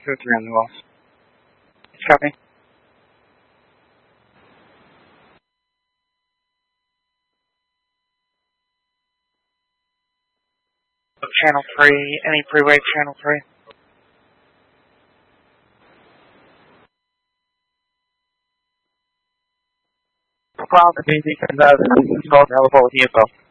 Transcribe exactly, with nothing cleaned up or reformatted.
two oh three on the wall. Copy. Channel three, any pre-wave channel three? Cloud, the B B comes out and it's available with U F O.